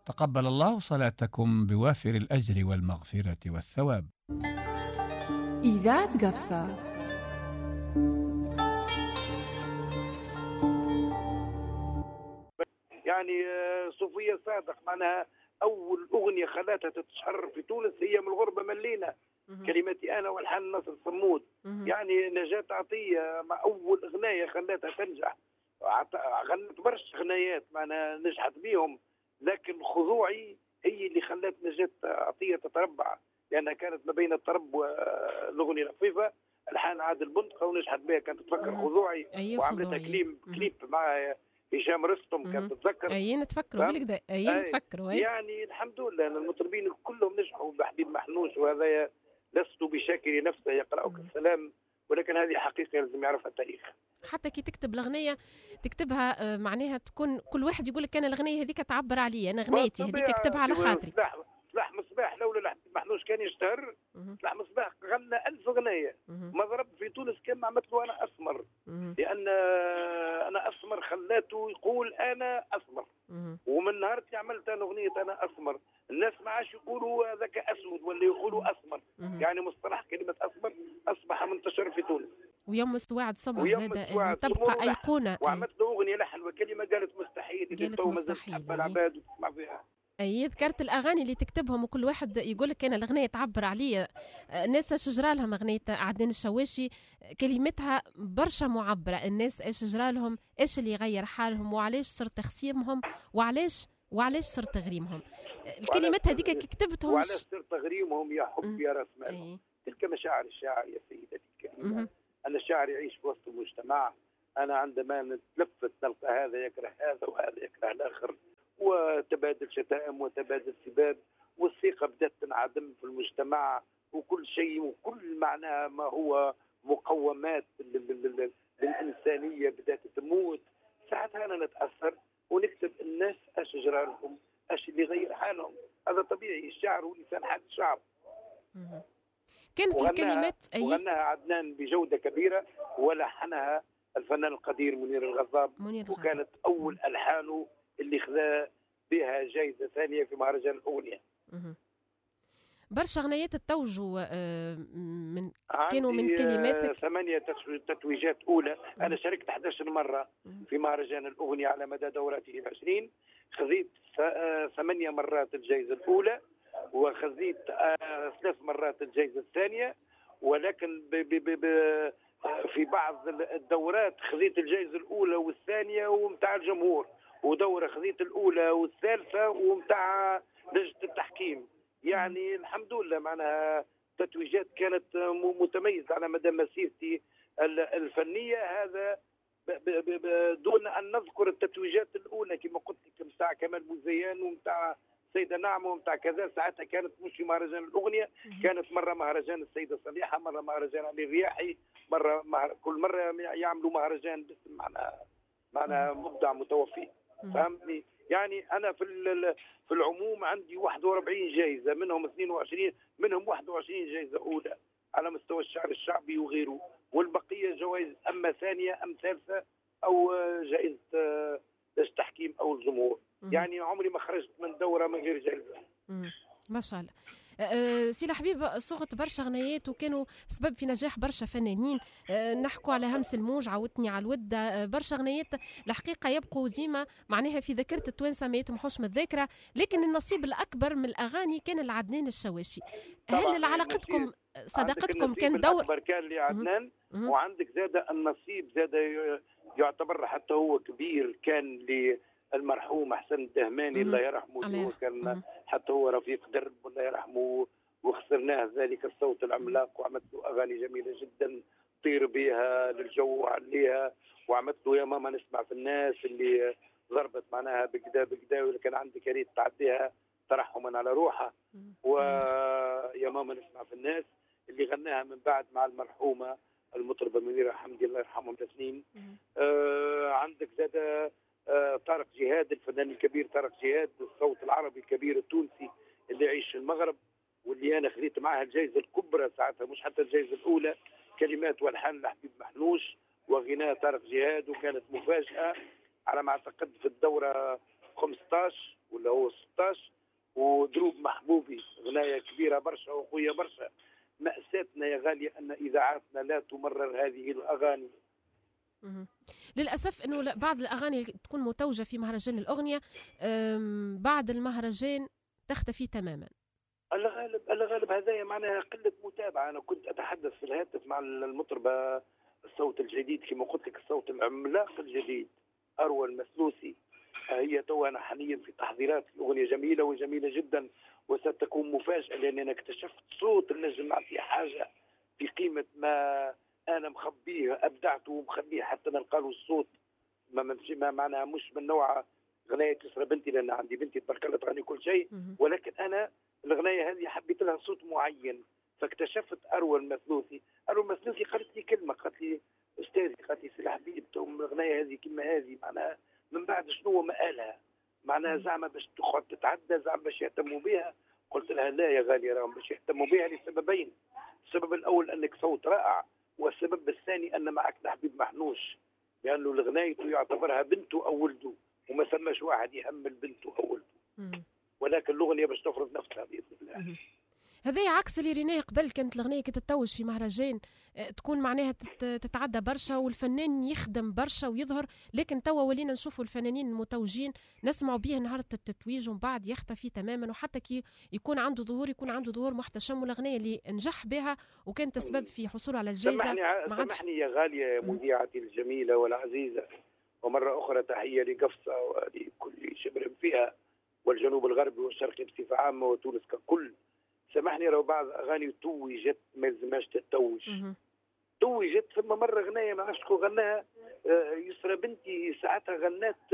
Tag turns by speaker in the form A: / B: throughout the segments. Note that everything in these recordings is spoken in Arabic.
A: تقبل الله صلاتكم بوافر الأجر والمغفرة والثواب.
B: إذاعة قفصة.
C: يعني صوفية صادق معناها أول أغنية خلاتها تتشهر في تونس هي من الغربة ملينا، كلماتي أنا والحان نصر صمود. يعني نجاة عطية مع أول أغنية خلاتها تنجح. غنت برشا أغنيات معناها نجحت بيهم، لكن خضوعي هي اللي خلات نجاة عطية تتربع، لأنها كانت ما بين الطرب والأغنية الخفيفة. الحان عادل بندقة ونجحت بها، كانت تفكر خضوعي. وعملتها كليب مع هشام رستم، كانت تتذكر.
D: اي نتفكروا بالكدا، اي نتفكروا.
C: يعني الحمد لله المطربين كلهم نجحوا بحبيب محنوش، وهذا لست بشاكر نفسه يقرأك السلام، ولكن هذه حقيقة لازم يعرفها التاريخ.
D: حتى كي تكتب الأغنية تكتبها معناها تكون كل واحد يقول لك أنا الأغنية هذيك تعبر علي، أنا أغنيتي هذيك اكتبها على خاطري.
C: صلاح مصباح لولا محنوش كان يشتهر، صلاح مصباح غنى 1000 أغنية. ما ضرب في تونس كان ما عملت له أنا أسمر، لأن أنا أسمر خلاته يقول أنا أسمر. ومن نهارتي عملت أنا أغنية أنا أسمر، الناس ما عادش يقولوا ذاك أسود ولا يقولوا أسمر. يعني مصطلح كلمة أسمر أصبح منتشر في تونس.
D: ويوم مستوعد سمر زادة تبقى أيقونة.
C: وعملت له أغنية لحن وكلمة قالت مستحيل،
D: قالت مستحيل
C: العباد وتسمع فيها.
D: اي ذكرت الاغاني اللي تكتبهم وكل واحد يقول لك انا الاغنيه تعبر عليا. الناس شجرا لهم اغنيه عدنان الشواشي، كلمتها برشا معبره. الناس ايش شجرا لهم، ايش اللي يغير حالهم، وعلاش صرت خصيمهم، وعلاش صرت تغريمهم. الكلمات هذيك كي كتبتهم
C: وعلاش صرت تغريمهم يا حب يا راس مال. تلك مشاعر الشاعر يا سيدتي الكريمه. أن الشاعر يعيش في وسط المجتمع. أنا عندما نتلفت نلقى هذا يكره هذا وهذا يكره الآخر، وتبادل شتائم وتبادل سباب، والثقة بدأت تنعدم في المجتمع، وكل شيء وكل معناها ما هو مقومات للإنسانية بدأت تموت. ساعتها أنا نتأثر ونكتب الناس اش جرى لهم، اش اللي غير حالهم. هذا طبيعي، الشعر هو لسان حال الشعب.
D: كانت الكلمات
C: وغناها عدنان بجودة كبيرة، ولحنها الفنان القدير منير الغضاب. وكانت أول ألحانه اللي خذا بها جائزة ثانية في مهرجان الأغنية.
D: برشا أغنيات التوجوا كانوا من كلماتك.
C: 8 تتويجات أولى. أنا شاركت 11 مرة في مهرجان الأغنية على مدى دورته 20. خذيت 8 مرات الجائزة الأولى، وخذيت 3 مرات الجائزة الثانية، ولكن في بعض الدورات خذيت الجائزة الأولى والثانية ومتاع الجمهور، ودورة خذيت الأولى والثالثة ومتاع لجنة التحكيم. يعني الحمد لله معناها تتويجات كانت متميزة على مدى مسيرتي الفنية. هذا دون أن نذكر التتويجات الأولى كما قلت لك، متاع كمال بوزيان ومتاع سيدة نعمة ومتاع كذا. ساعتها كانت مش في مهرجان الأغنية، كانت مرة مهرجان السيدة صليحة، مرة مهرجان علي الرياحي، كل مرة يعملوا مهرجان باسم معناها مبدع متوفي. فهمتني؟ يعني أنا في العموم عندي 41 جائزة، منهم 22 منهم 21 جائزة أولى على مستوى الشعر الشعبي وغيره، والبقية جوائز أما ثانية أم ثالثة أو جائزة التحكيم أو الجمهور. يعني عمري ما خرجت من دورة من غير جائزة.
D: ما شاء الله. سي الحبيب صغت برشا غنيات وكانوا سبب في نجاح برشا فنانين. نحكوا على همس الموج، عودتني على الود، برشا غنيات الحقيقة يبقوا ديما معناها في ذاكرة التوانسة ما يتمحوش من الذاكرة. لكن النصيب الأكبر من الأغاني كان لعدنان الشواشي. هل علاقتكم صداقتكم كان دور
C: الأكبر كان لعدنان، وعندك زاد النصيب زاد يعتبر حتى هو كبير كان المرحوم حسن الدهماني الله يرحمه، اللي هو كان حتى هو رفيق درب الله يرحمه، وخسرناه ذلك الصوت العملاق. وعملت له اغاني جميله جدا طير بها للجو وعليها، وعملت له يا ماما نسمع في الناس اللي ضربت معناها بكدا واللي كان عندك يا ريت تعديها ترحما على روحها، ويا ماما نسمع في الناس اللي غناها من بعد مع المرحومه المطربه منيره حمدي الله يرحمهم تسنيم. عندك زاد طارق جهاد الفنان الكبير، طارق جهاد الصوت العربي الكبير التونسي اللي يعيش في المغرب، واللي انا خذيت معها الجائزه الكبرى ساعتها مش حتى الجائزه الاولى، كلمات والحان لحبيب محنوش وغناء طارق جهاد. وكانت مفاجاه على ما اعتقد في الدوره 15 ولا هو 16. ودروب محبوبي غناية كبيرة برشا وقوية برشا. مأساتنا يا غالية أن إذاعاتنا لا تمرر هذه الأغاني.
D: للأسف أنه بعض الأغاني تكون متوجة في مهرجان الأغنية بعد المهرجان تختفي تماما.
C: الغالب هذا معناها قلة متابعة. أنا كنت أتحدث في الهاتف مع المطربة الصوت الجديد كما قلت لك، الصوت العملاق الجديد أروى المثلوثي. هي تونا حاليا في تحضيرات الأغنية جميلة وجميلة جدا، وستكون مفاجأة لأن أنا اكتشفت صوت النجم نعطيه حاجة في قيمة ما أنا مخبيه، أبدعته ومخبيه حتى نلقى له الصوت ما معناها مش من نوع غناية يسرى بنتي، لأن عندي بنتي تبارك الله تغني كل شيء، ولكن أنا الغناية هذه حبيت لها صوت معين. فاكتشفت أروى المثلوثي. أروى المثلوثي قالت لي كلمة، قالت لي أستاذي، قالت لي سي حبيب الغناية هذه كلمة هذه معناها من بعد شنو مآلها، معناها زعما باش تقعد تتعدى، زعما باش يهتموا بها. قلت لها لا يا غالية، راهم باش يهتموا بها لسببين. السبب الأول أنك صوت رائع، والسبب الثاني أن معك حبيب محنوش، لأنه يعني الغنايته يعتبرها بنته أو ولده، وما ثماش واحد يهمل بنته أو ولده، ولكن الأغنية باش تفرض نفسها بإذن الله.
D: هذا عكس اللي ريناه قبل. كانت الأغنية كي تتوج في مهرجان تكون معناها تتعدى برشا والفنان يخدم برشا ويظهر، لكن توا ولينا نشوفوا الفنانين المتوجين نسمعوا به نهار التتويج ومن بعد يختفي تماما، وحتى كي يكون عنده ظهور محتشم، والأغنية اللي نجح بها وكانت السبب في حصوله على الجائزة.
C: سامحني يا غالية يا مذيعتي الجميلة والعزيزة، ومرة أخرى تحية لقفصة ولكل شبر فيها والجنوب الغربي والشرقي بصفة عامة وتونس ككل. سامحني، لو بعض أغاني توجت ما يلزمهاش تتوج. توجت ثم مرة غناية ما عرفتش شكون غناها، يسرى بنتي ساعتها غنات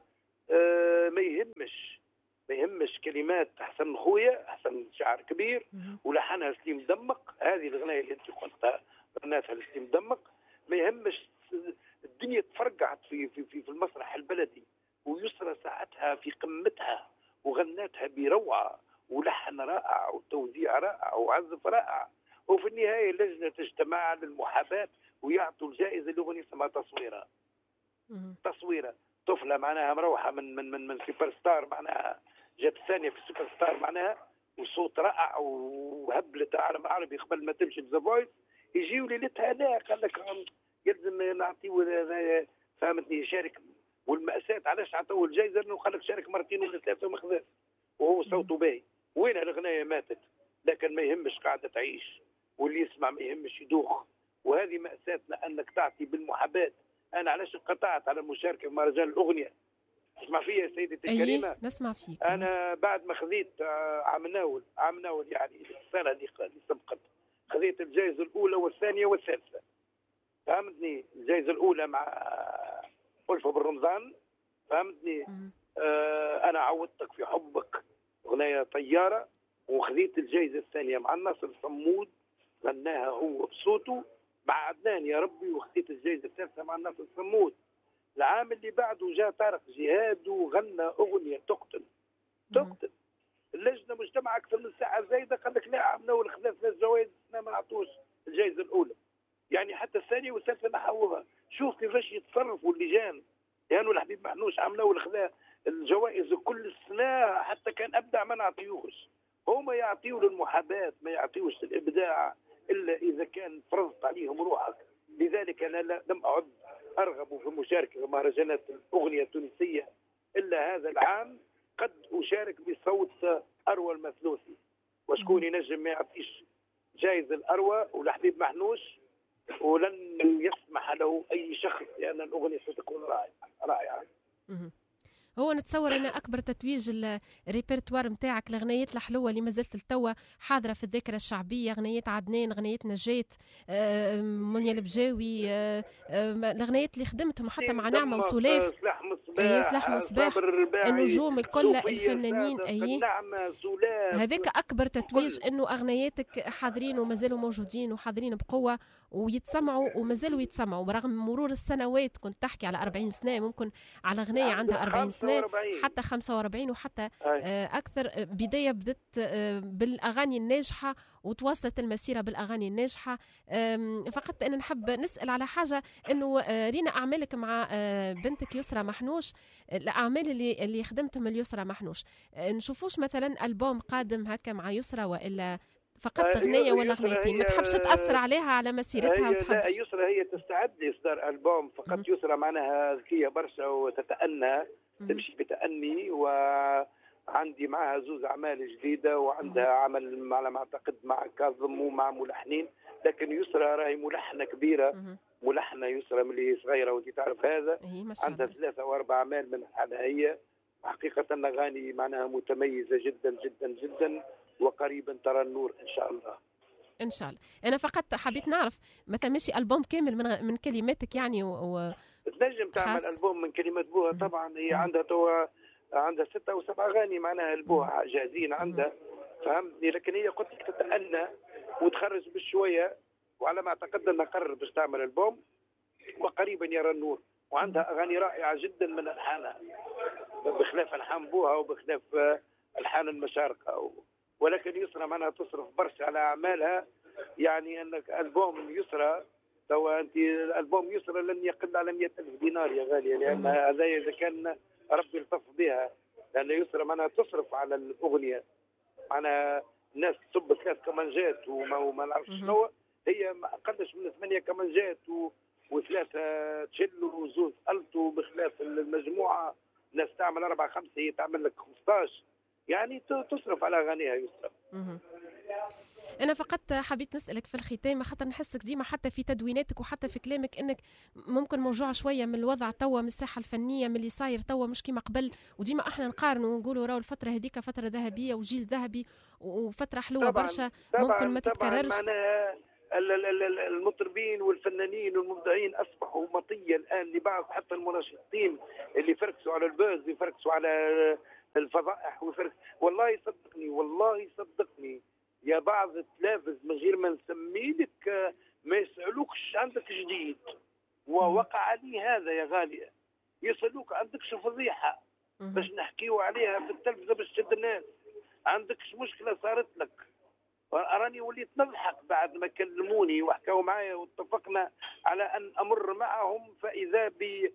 C: ما يهمش كلمات حسن خويا، حسن شاعر كبير، ولحنها سليم دمق. هذه الغناية اللي انت قلتها غناتها لسليم دمق. ما يهمش، الدنيا تفرقعت في المسرح البلدي، ويسرى ساعتها في قمتها وغناتها بروعة ولحن رائع وتوزيع رائع وعزف رائع. وفي النهاية اللجنة تجتمع للمحاباة ويعطوا الجائزة الأغنية اسمها تصويرة طفلة معناها مروحة من سوبر ستار، معناها جات الثانية في سوبر ستار معناها، وصوت رائع وهبلت عالم عربي قبل ما تمشي بذا فويس. يجيوا ليلتها لا قال لك يلزم نعطيه، فهمتني، يشارك. والمأساة علاش عطوه الجائزة انه قال لك شارك مرتين ولا ثلاثة وما خذاش، وهو صوته باهي. وين الغناية ماتت، لكن ما يهمش قاعدة تعيش، واللي يسمع ما يهمش يدوخ. وهذه مأساتنا أنك تعطي بالمحاباة. أنا علاش انقطعت على المشاركة في مهرجان الأغنية؟ تسمع فيا يا سيدتي الكريمة؟
D: نسمع فيك.
C: أنا بعد ما خذيت عام ناول يعني السنة اللي سبقت، خذيت الجائزة الأولى والثانية والثالثة، فهمتني. الجائزة الأولى مع ألفة بالرمضان، فهمتني. أنا عودتك في حبك، أغنية طيارة. وخذيت الجائزة الثانية مع ناصر صمود، غناها هو بصوته مع عدنان يا ربي. وخذيت الجائزة الثالثة مع ناصر صمود. العام اللي بعده جاء طارق جهاد وغنى أغنية تقتل. اللجنة مجتمع أكثر من ساعة زايدة، قال لك لا عم نول خذا 3 جوائز ما عطوش الجائزة الأولى، يعني حتى الثانية والثالثة نحوها. شوف كيفاش يتصرفوا اللجان، يعني الحبيب محنوش عم نول خذا الجوائز كل السنة، حتى كان أبدع ما نعطيوش. هما يعطيوا للمحاباة، ما يعطيوش الإبداع إلا إذا كان فرضت عليهم روحك. لذلك أنا لم أعد أرغب في المشاركة في مهرجانات الأغنية التونسية إلا هذا العام. قد أشارك بصوت أروى المثلوثي، وشكون ينجم ما يعطيش جائزة الأروى والحبيب محنوش، ولن يسمح له أي شخص، لأن الأغنية ستكون رائعة.
D: هو نتصور ان اكبر تتويج الريبرتوار نتاعك الاغنيات الحلوه اللي مازالت التوا حاضره في الذاكره الشعبيه، اغنيات عدنان، اغنيات نجاة، منيا البجاوي، الاغنيات اللي خدمتهم حتى مع نعمه وسلاف، سلاح مصباح، النجوم الكل الفنانين. اي هذاك اكبر تتويج، انه اغنياتك حاضرين ومازالوا موجودين وحاضرين بقوه ويتسمعوا ومازالوا يتسمعوا برغم مرور السنوات. كنت تحكي على 40 سنه، ممكن على اغنيه عندها 40 سنة حتى 45 وحتى أكثر. بداية بدت بالأغاني الناجحة وتواصلت المسيرة بالأغاني الناجحة. فقط أنا نحب نسأل على حاجة، أنه رينا أعمالك مع بنتك يسرى محنوش نشوفوش الاعمال اللي خدمتهم اليسرى محنوش، نشوفوش مثلا البوم قادم هكا مع يسرى، والا فقط اغنيه ولا اغنيتين ما تحبش تاثر عليها على مسيرتها؟
C: لا، يسرى هي تستعد لاصدار البوم، فقط يسرى معناها ذكيه برشا وتتأنى، تمشي بتأني، وعندي معها زوز اعمال جديده، وعندها عمل على ما اعتقد مع كاظم ومع ملحنين، لكن يسرى راهي ملحنه كبيره، ملحنه يسرى ملي صغيره وانت تعرف هذا، عندها 3 أو 4 أعمال من حالها هي، حقيقه اغاني معناها متميزه جدا جدا جدا، وقريبا ترى النور ان شاء الله.
D: ان شاء الله. انا فقط حبيت نعرف مثلا ماشي البوم كامل من كلماتك يعني
C: تنجم تعمل البوم من كلمات بوها طبعا، هي عندها عندها 6 أو 7 أغاني معناها البوها جاهزين عندها، فهمتني، لكن هي قلت لك تتأنى وتخرج بشويه، وعلى ما اعتقد انها قرر باش تعمل البوم وقريبا يرى النور، وعندها اغاني رائعه جدا من الحانها، بخلاف الحان بوها وبخلاف الحان المشارقه، ولكن يسرى معناها تصرف برشا على اعمالها، يعني انك البوم يسرى توا انت البوم يسرى لن يقل على 100,000 دينار يا غاليه، لان هذا اذا كان ربي يلطف بها، لان يسرى معناها تصرف على الاغنيه، معناها الناس تصب 3 كمانجات وما نعرفش شنو، هي ما اقلش من 8 كمانجات و3 تشيلو وزوز التو، بخلاف المجموعه الناس تعمل 4 5، هي تعمل لك 15، يعني تصرف على اغانيها يسرى.
D: أنا فقط حبيت نسألك في الختام، خاطر نحسك ديما حتى في تدويناتك وحتى في كلامك إنك ممكن موجوع شوية من الوضع توا، من الساحة الفنية، من اللي صاير توا مش كيما قبل، وديما احنا نقارنوا ونقولوا راهو الفترة هذيك فترة ذهبية وجيل ذهبي وفترة حلوة برشا ممكن ما تتكررش.
C: معناها المطربين والفنانين والمبدعين أصبحوا مطية الآن لبعض، حتى المناشطين اللي فركسوا على الباز يفركسوا على الفضائح والله صدقني يا بعض التلافز من غير ما نسمي لك ما يسألوكش عندك جديد، ووقع علي هذا يا غالية، يسألوك عندكش فضيحة باش نحكيو عليها في التلفزة باش تشد الناس، عندكش مشكلة صارت لك، أراني وليت نضحك بعد ما كلموني وحكوا معايا واتفقنا على أن أمر معهم، فإذا ب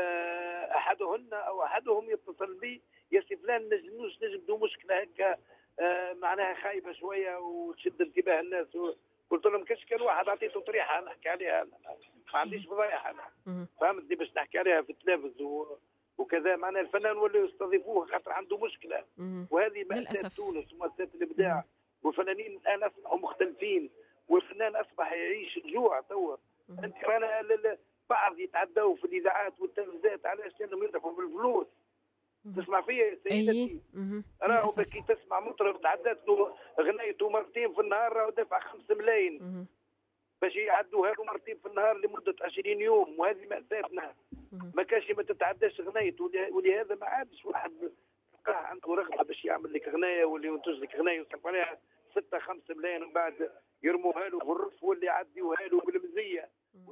C: أحدهن أو أحدهم يتصل بي يا سي فلان نجدوا مشكلة هكا معناها خايبة شوية وتشد انتباه الناس، قلت لهم كان واحد أعطيته طريحة نحكي عليها، ما عنديش فضايح أنا، فهمتني، باش نحكي عليها في التلفز وكذا، معناها الفنان ولا يستضيفوه خاطر عنده مشكلة، وهذه مأساة تونس ومأساة الإبداع، والفنانين الآن أصبحوا مختلفين، والفنان أصبح يعيش الجوع توا، أنت رانا بعض يتعدوا في الإذاعات والتلفزيات علاش؟ لأنهم يدفعوا بالفلوس. تسمع فيا يا سيدتي؟ راهو كي تسمع مطرب تعدت له غنيته مرتين في النهار راهو دافع 5 ملايين باش يعدوها له مرتين في النهار لمدة 20 يوم، وهذه مأساتنا، ما كانش ما تتعداش غنيته، ولهذا ما عادش واحد عنده رغبة باش يعمل لك غناية واللي ينتج لك غناية ويصرف عليها 6-5 ملايين ومن بعد يرموها له بالرف واللي يعديوها له بالمزية.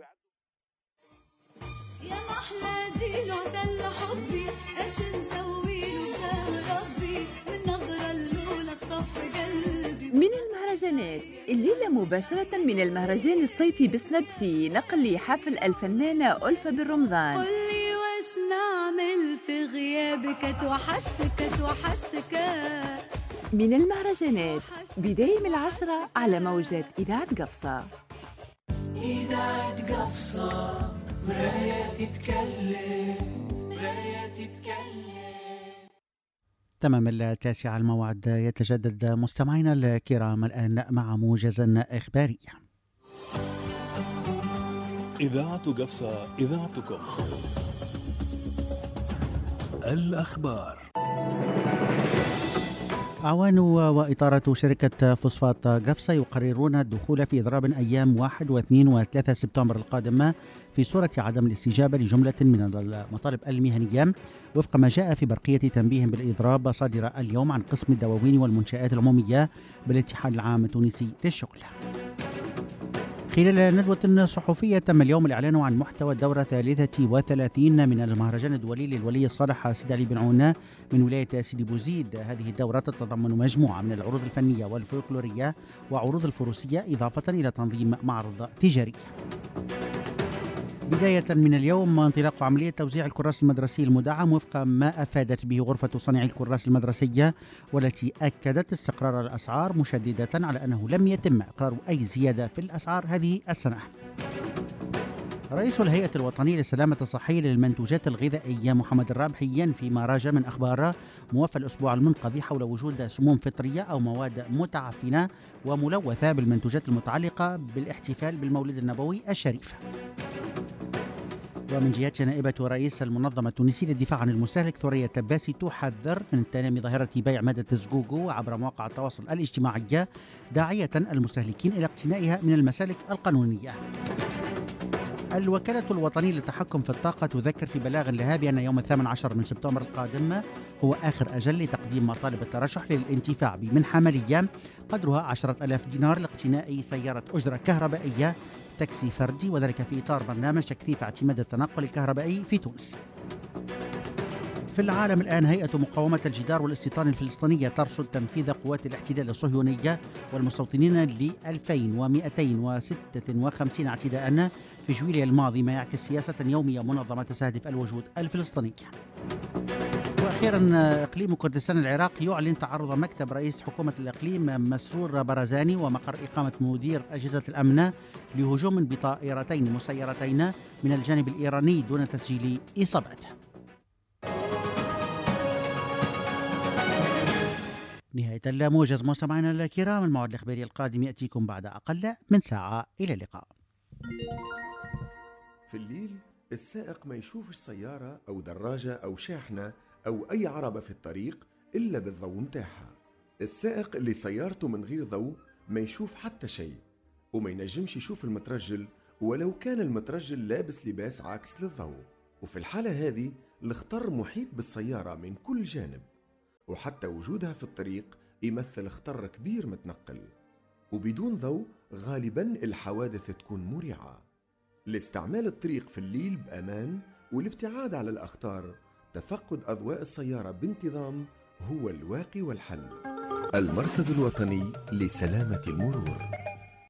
B: يا محلى زين وعدل حبي ايش نسوي له جاه ربي من نظرة الأولى خطف قلبي.
E: من المهرجانات الليلة مباشرة من المهرجان الصيفي بسند في نقل حفل الفنانة ألفة بالرمضان.
B: قولي واش نعمل في غيابك توحشتك
E: من المهرجانات بداية من 10 على موجات إذاعة قفصة.
F: إذاعة قفصة مراية تتكلم.
G: تمام 9 الموعد يتجدد مستمعينا الكرام الآن مع موجز إخباري.
H: إذاعة قفصة إذاعتكم. الأخبار.
G: أعوان وإطارة شركة فوسفات قفصة يقررون الدخول في إضراب أيام 1 و2 و3 سبتمبر القادمة في صورة عدم الاستجابة لجملة من المطالب المهنية وفق ما جاء في برقية تنبيه بالإضراب صادرة اليوم عن قسم الدواوين والمنشآت العمومية بالاتحاد العام التونسي للشغل. خلال ندوة صحفية تم اليوم الإعلان عن محتوى الدورة 33 من المهرجان الدولي للولي الصالح سيدي علي بن عونة من ولاية سيدي بوزيد. هذه الدورة تتضمن مجموعة من العروض الفنية والفولكلورية وعروض الفروسية إضافة إلى تنظيم معرض تجاري. بداية من اليوم انطلاق عملية توزيع الكراس المدرسي المدعم وفق ما أفادت به غرفة صناع الكراس المدرسية، والتي أكدت استقرار الأسعار، مشددة على أنه لم يتم إقرار أي زيادة في الأسعار هذه السنة. رئيس الهيئة الوطنية للسلامة الصحية للمنتوجات الغذائية محمد الرابحي ينفي ما راج من أخبار موفى الأسبوع المنقضي حول وجود سموم فطرية أو مواد متعفنة وملوثة بالمنتوجات المتعلقة بالاحتفال بالمولد النبوي الشريف. ومن جهتها نائبة رئيس المنظمة التونسية للدفاع عن المستهلك ثريا التباسي تحذر من تنامي ظاهرة بيع مادة الزقوق عبر مواقع التواصل الاجتماعي، داعية المستهلكين إلى اقتنائها من المسالك القانونية. الوكالة الوطنية للتحكم في الطاقة تذكر في بلاغ لها بأن يوم 18 من سبتمبر القادم هو آخر أجل لتقديم مطالب الترشح للانتفاع بمنحة مالية قدرها 10,000 دينار لاقتناء سيارة أجرة كهربائية تاكسي فردي، وذلك في إطار برنامج تكثيف اعتماد التنقل الكهربائي في تونس. في العالم الآن هيئة مقاومة الجدار والاستيطان الفلسطينية ترصد تنفيذ قوات الاحتلال الصهيونية والمستوطنين ل 2256 اعتداء في جويلية الماضي، ما يعكس سياسة يومية منظمة تستهدف الوجود الفلسطيني. وأخيرا إقليم كردستان العراق يعلن تعرض مكتب رئيس حكومة الإقليم مسرور برزاني ومقر إقامة مدير أجهزة الأمن لهجوم بطائرتين مسيرتين من الجانب الإيراني دون تسجيل إصابات. نهاية الموجز مستمعينا الكرام، الموعد الإخباري القادم يأتيكم بعد أقل من ساعة. إلى اللقاء.
I: في الليل السائق ما يشوفش سيارة أو دراجة أو شاحنة أو أي عربة في الطريق إلا بالضوء متاعها. السائق اللي سيارته من غير ضوء ما يشوف حتى شيء، وما ينجمش يشوف المترجل ولو كان المترجل لابس لباس عاكس للضوء. وفي الحالة هذه الخطر محيط بالسيارة من كل جانب، وحتى وجودها في الطريق يمثل خطر كبير متنقل. وبدون ضوء غالبا الحوادث تكون مريعة. لاستعمال الطريق في الليل بأمان والابتعاد على الأخطار، تفقد أضواء السيارة بانتظام هو الواقي والحل. المرصد الوطني لسلامة المرور.